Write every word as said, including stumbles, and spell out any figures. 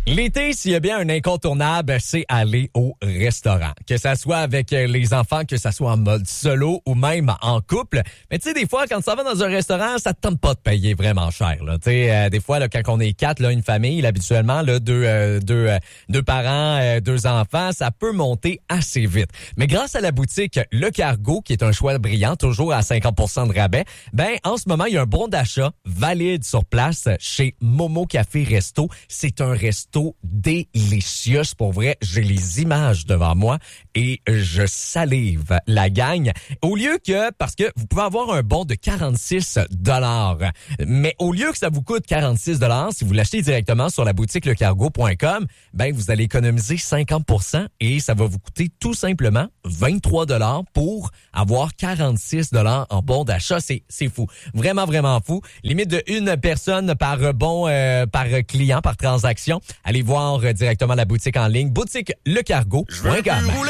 L'été, s'il y a bien un incontournable, c'est aller au restaurant. Que ça soit avec les enfants, que ça soit en mode solo ou même en couple. Mais tu sais, des fois, quand tu vas dans un restaurant, ça te tente pas de payer vraiment cher. Là. Tu sais, euh, des fois, là, quand on est quatre, là, une famille, là, habituellement, là, deux, euh, deux, euh, deux parents, euh, deux enfants, ça peut monter assez vite. Mais grâce à la boutique Le Cargo, qui est un choix brillant, toujours à cinquante pour cent de rabais, ben en ce moment, il y a un bon d'achat valide sur place chez Momo Café Resto. C'est un resto délicieux. Pour vrai, j'ai les images devant moi et je salive la gang. Au lieu que, parce que vous pouvez avoir un bon de quarante-six dollars, mais au lieu que ça vous coûte quarante-six dollars, si vous l'achetez directement sur la boutique le cargo point com, ben vous allez économiser cinquante pour cent et ça va vous coûter tout simplement vingt-trois dollars pour avoir quarante-six dollars en bon d'achat. C'est, c'est fou. Vraiment, vraiment fou. Limite de une personne par bon, euh, par client, par transaction. Allez voir directement la boutique en ligne, boutique le cargo point com.